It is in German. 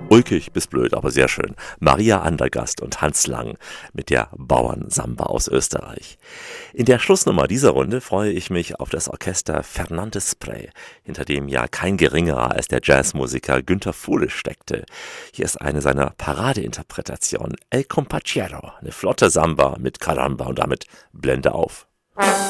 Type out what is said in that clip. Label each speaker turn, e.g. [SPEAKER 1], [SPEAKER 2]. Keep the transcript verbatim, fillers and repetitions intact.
[SPEAKER 1] Ulkig bis blöd, aber sehr schön. Maria Andergast und Hans Lang mit der Bauernsamba aus Österreich. In der Schlussnummer dieser Runde freue ich mich auf das Orchester Fernandes Spray, hinter dem ja kein geringerer als der Jazzmusiker Günter Fuhle steckte. Hier ist eine seiner Paradeinterpretationen, El Compachiero, eine flotte Samba mit Caramba und damit Blende auf.